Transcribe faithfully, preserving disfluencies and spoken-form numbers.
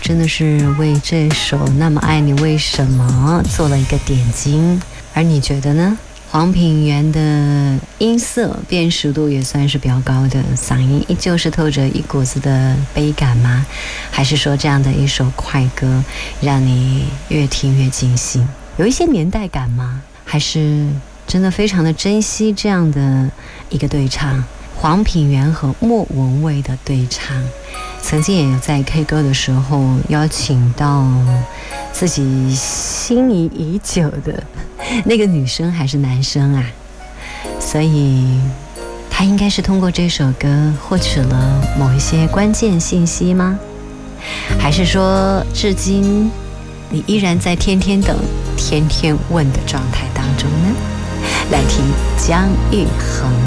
真的是为这首《那么爱你为什么》做了一个点睛，而你觉得呢？黄品源的音色辨识度也算是比较高的，嗓音依旧是透着一股子的悲感吗？还是说这样的一首快歌让你越听越尽兴？有一些年代感吗？还是真的非常的珍惜这样的一个对唱？黄品源和莫文蔚的对唱，曾经也有在 K 歌的时候邀请到自己心仪已久的那个女生还是男生啊，所以他应该是通过这首歌获取了某一些关键信息吗？还是说至今你依然在天天等天天问的状态当中呢？来听姜育恒。